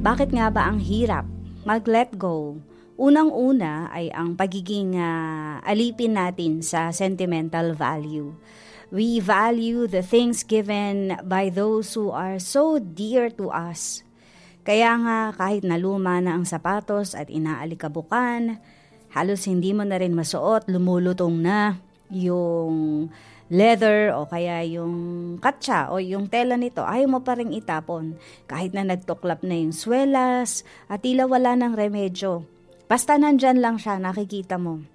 Bakit nga ba ang hirap mag-let go? Unang-una ay ang pagiging alipin natin sa sentimental value. We value the things given by those who are so dear to us. Kaya nga kahit naluma na ang sapatos at inaalikabukan, halos hindi mo na rin masuot, lumulutong na yung leather o kaya yung katsa o yung tela nito, ayaw mo pa rin itapon. Kahit na nagtuklap na yung swelas at tila wala ng remedyo. Basta nandyan lang siya, nakikita mo.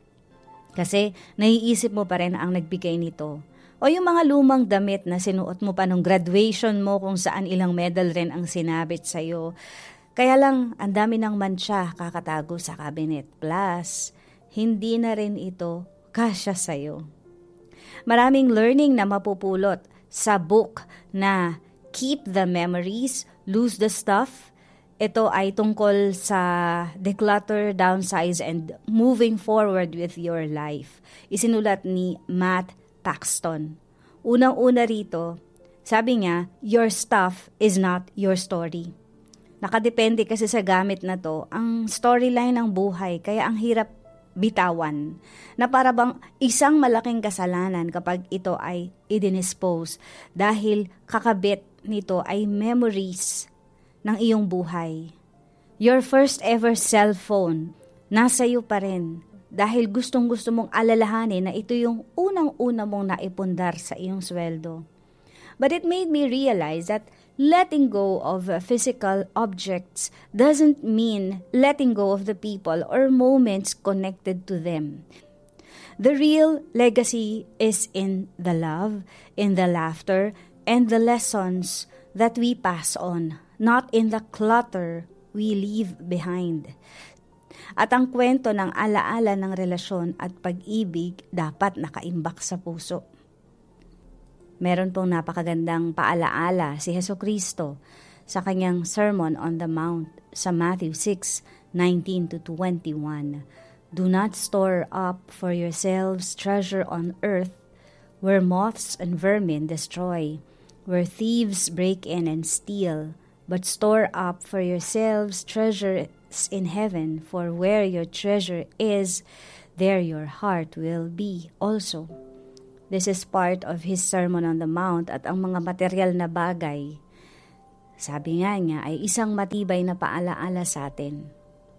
Kasi naiisip mo pa rin ang nagbigay nito. O yung mga lumang damit na sinuot mo pa nung graduation mo kung saan ilang medal rin ang sinabit sa'yo. Kaya lang, ang dami ng mantsa kakatago sa cabinet. Plus, hindi na rin ito kasya sa'yo. Maraming learning na mapupulot sa book na Keep the Memories, Lose the Stuff. Ito ay tungkol sa declutter, downsize, and moving forward with your life. Isinulat ni Matt Paxton. Unang-una rito, sabi niya, your stuff is not your story. Nakadepende kasi sa gamit na to ang storyline ng buhay, kaya ang hirap bitawan. Na para bang isang malaking kasalanan kapag ito ay i-dispose dahil kakabit nito ay memories ng iyong buhay. Your first ever cellphone, nasa iyo pa rin. Dahil gustong-gusto mong alalahanin na ito yung unang-una mong naipundar sa iyong sweldo. But it made me realize that letting go of physical objects doesn't mean letting go of the people or moments connected to them. The real legacy is in the love, in the laughter, and the lessons that we pass on, not in the clutter we leave behind. At ang kwento ng alaala ng relasyon at pag-ibig dapat nakaimbak sa puso. Meron pong napakagandang paalaala si Jesucristo sa kanyang Sermon on the Mount sa Matthew 6:19-21. Do not store up for yourselves treasure on earth where moths and vermin destroy, where thieves break in and steal, but store up for yourselves treasure in heaven, for where your treasure is, there your heart will be also. This is part of his Sermon on the Mount at ang mga material na bagay, sabi nga niya, ay isang matibay na paalaala sa atin.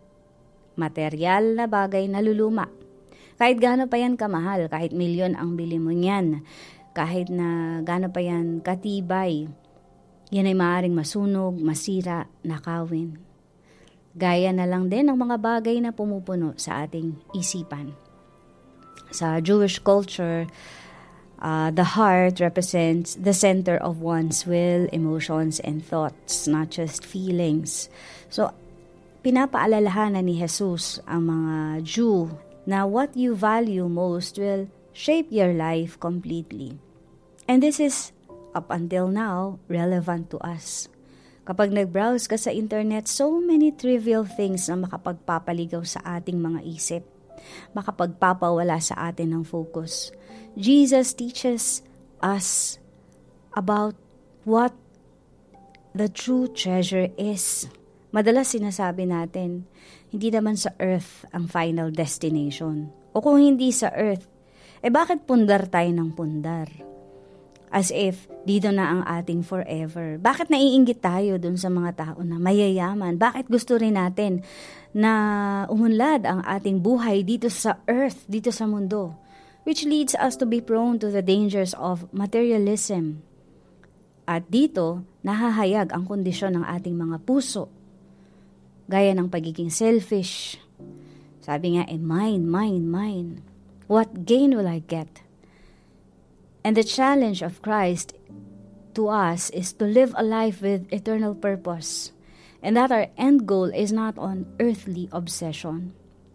Material na bagay na luluma. Kahit gaano pa yan kamahal, kahit milyon ang bili mo niyan, kahit na gaano pa yan katibay, yan ay maaaring masunog, masira, nakawin. Gaya na lang din ang mga bagay na pumupuno sa ating isipan. Sa Jewish culture, the heart represents the center of one's will, emotions, and thoughts, not just feelings. So, pinapaalalahanan ni Jesus ang mga Jew na what you value most will shape your life completely. And this is, up until now, relevant to us. Kapag nag-browse ka sa internet, so many trivial things na makapagpapaligaw sa ating mga isip, makapagpapawala sa atin ng focus. Jesus teaches us about what the true treasure is. Madalas sinasabi natin, hindi naman sa earth ang final destination. O kung hindi sa earth, bakit pundar tayo ng pundar? As if dito na ang ating forever. Bakit naiinggit tayo dun sa mga tao na mayayaman? Bakit gusto rin natin na umunlad ang ating buhay dito sa earth, dito sa mundo? Which leads us to be prone to the dangers of materialism. At dito, nahahayag ang kondisyon ng ating mga puso. Gaya ng pagiging selfish. Sabi nga, mine, mine, mine. What gain will I get? And the challenge of Christ to us is to live a life with eternal purpose, and that our end goal is not on earthly obsession.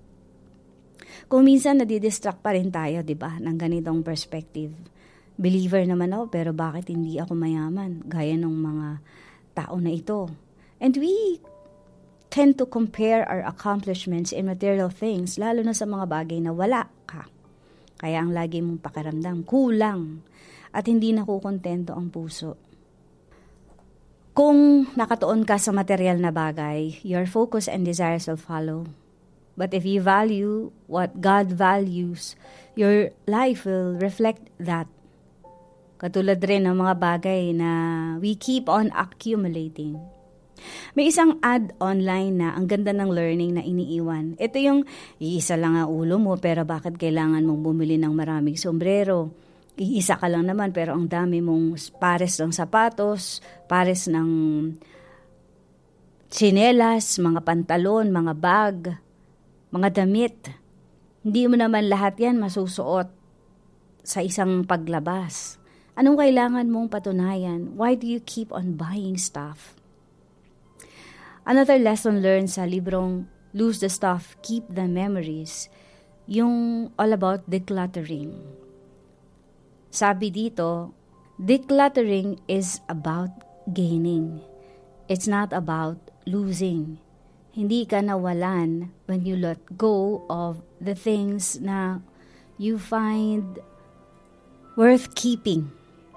Kung minsan nadidistract pa rin tayo, di ba, ng ganitong perspective. Believer naman ako, pero bakit hindi ako mayaman? Gaya ng mga tao na ito. And we tend to compare our accomplishments in material things, lalo na sa mga bagay na wala ka. Kaya ang lagi mong pakiramdam, kulang, at hindi nakukontento ang puso. Kung nakatuon ka sa material na bagay, your focus and desires will follow. But if you value what God values, your life will reflect that. Katulad rin ng mga bagay na we keep on accumulating. May isang ad online na ang ganda ng learning na iniiwan. Ito yung iisa lang ang ulo mo pero bakit kailangan mong bumili ng maraming sombrero? Iisa ka lang naman pero ang dami mong pares ng sapatos, pares ng tsinelas, mga pantalon, mga bag, mga damit. Hindi mo naman lahat yan masusuot sa isang paglabas. Anong kailangan mong patunayan? Why do you keep on buying stuff? Another lesson learned sa librong Lose the Stuff, Keep the Memories, yung all about decluttering. Sabi dito, decluttering is about gaining. It's not about losing. Hindi ka nawalan when you let go of the things na you find worth keeping.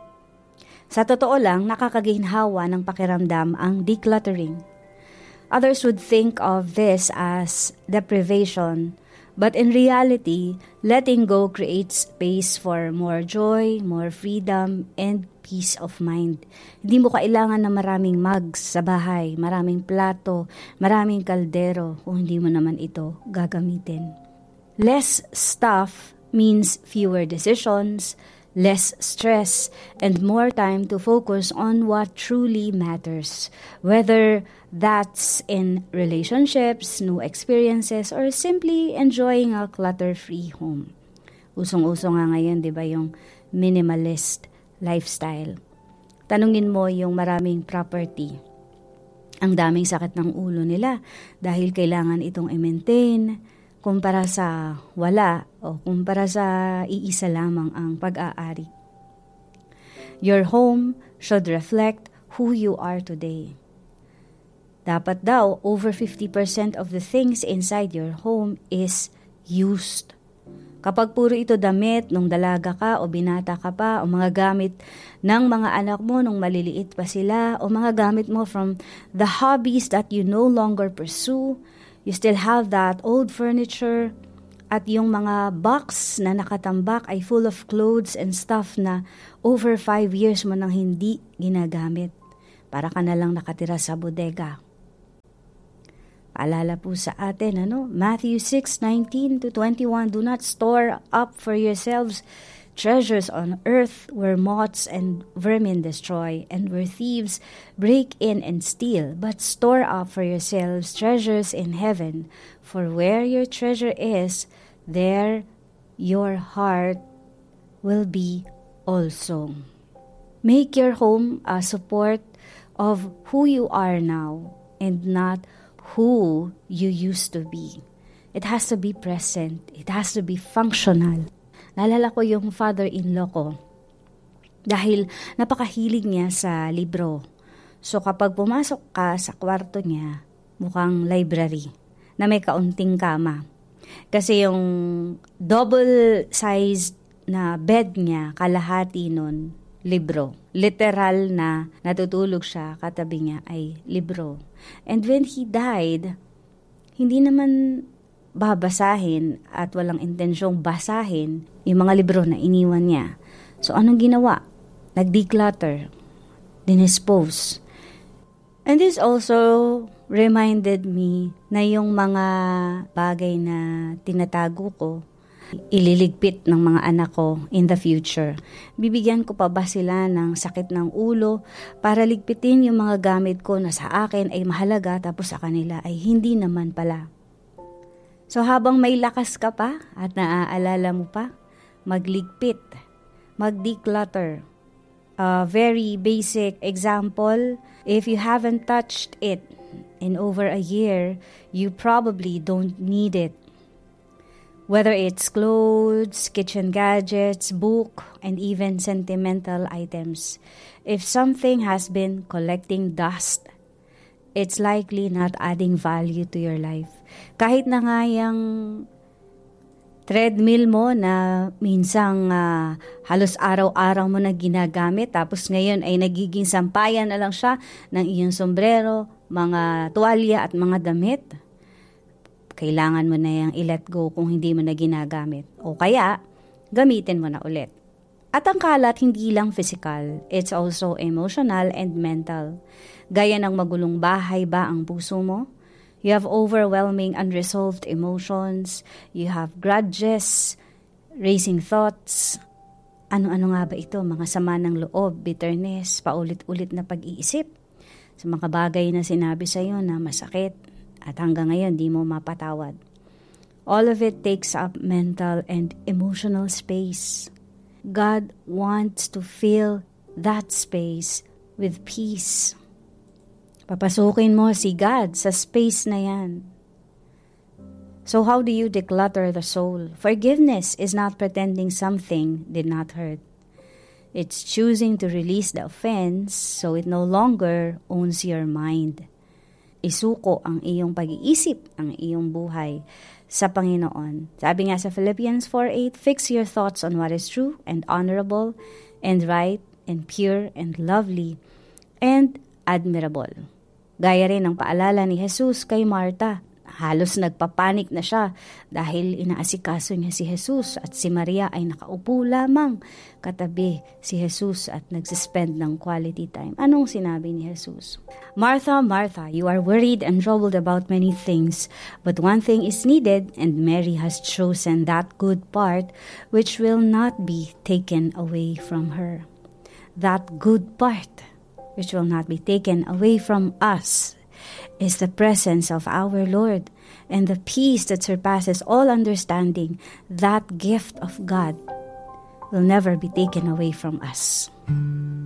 Sa totoo lang, nakakaginhawa ng pakiramdam ang decluttering. Others would think of this as deprivation, but in reality, letting go creates space for more joy, more freedom, and peace of mind. Hindi mo kailangan na maraming mugs sa bahay, maraming plato, maraming kaldero kung hindi mo naman ito gagamitin. Less stuff means fewer decisions, less stress, and more time to focus on what truly matters. Whether that's in relationships, new experiences, or simply enjoying a clutter-free home. Usong-uso nga ngayon, di ba, yung minimalist lifestyle. Tanungin mo yung maraming property. Ang daming sakit ng ulo nila dahil kailangan itong i-maintain kumpara sa wala o kumpara sa iisa lamang ang pag-aari. Your home should reflect who you are today. Dapat daw, over 50% of the things inside your home is used. Kapag puro ito damit nung dalaga ka o binata ka pa o mga gamit ng mga anak mo nung maliliit pa sila o mga gamit mo from the hobbies that you no longer pursue, you still have that old furniture at yung mga box na nakatambak ay full of clothes and stuff na over 5 years mo nang hindi ginagamit. Para ka na lang nakatira sa bodega. Paalala po sa atin, Matthew 6:19-21, do not store up for yourselves treasures on earth where moths and vermin destroy and where thieves break in and steal, but store up for yourselves treasures in heaven, for where your treasure is, there your heart will be also. Make your home a support of who you are now and not who you used to be. It has to be present. It has to be functional. Naalala ko yung father-in-law ko dahil napakahilig niya sa libro. So kapag pumasok ka sa kwarto niya, mukhang library na may kaunting kama. Kasi yung double-sized na bed niya, kalahati nun, libro. Literal na natutulog siya, katabi niya ay libro. And when he died, hindi naman babasahin at walang intensyong basahin yung mga libro na iniwan niya. So anong ginawa? Nag-declutter, dinispose. And this also reminded me na yung mga bagay na tinatago ko, ililigpit ng mga anak ko in the future. Bibigyan ko pa ba sila ng sakit ng ulo para ligpitin yung mga gamit ko na sa akin ay mahalaga tapos sa kanila ay hindi naman pala. So habang may lakas ka pa at naaalala mo pa, magligpit, mag-declutter. A very basic example, if you haven't touched it in over a year, you probably don't need it. Whether it's clothes, kitchen gadgets, book, and even sentimental items. If something has been collecting dust, it's likely not adding value to your life. Kahit na nga yung treadmill mo na minsang halos araw-araw mo na ginagamit, tapos ngayon ay nagiging sampayan na lang siya ng iyong sombrero, mga tuwalya at mga damit. Kailangan mo na yung i-let go kung hindi mo na ginagamit. O kaya, gamitin mo na ulit. At ang kalat, hindi lang physical, it's also emotional and mental. Gaya ng magulong bahay ba ang puso mo? You have overwhelming unresolved emotions. You have grudges, racing thoughts. Ano-ano nga ba ito? Mga sama ng loob, bitterness, paulit-ulit na pag-iisip sa mga bagay na sinabi sa iyo na masakit at hanggang ngayon di mo mapatawad. All of it takes up mental and emotional space. God wants to fill that space with peace. Papasukin mo si God sa space na yan. So how do you declutter the soul? Forgiveness is not pretending something did not hurt. It's choosing to release the offense so it no longer owns your mind. Isuko ang iyong pag-iisip, ang iyong buhay sa Panginoon. Sabi nga sa Philippians 4:8, fix your thoughts on what is true and honorable and right and pure and lovely and admirable. Gaya rin ang paalala ni Jesus kay Marta. Halos nagpapanik na siya dahil inaasikaso niya si Jesus at si Maria ay nakaupo lamang katabi si Jesus at nagsispend ng quality time. Anong sinabi ni Jesus? Martha, Martha, you are worried and troubled about many things, but one thing is needed, and Mary has chosen that good part which will not be taken away from her. That good part which will not be taken away from us is the presence of our Lord and the peace that surpasses all understanding. That gift of God will never be taken away from us.